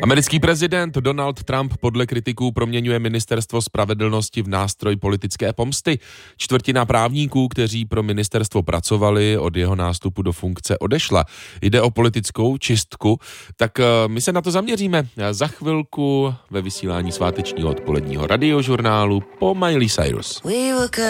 Americký prezident Donald Trump podle kritiků proměňuje ministerstvo spravedlnosti v nástroj politické pomsty. Čtvrtina právníků, kteří pro ministerstvo pracovali, od jeho nástupu do funkce odešla. Jde o politickou čistku, tak my se na to zaměříme za chvilku ve vysílání svátečního odpoledního radiožurnálu po Miley Cyrus.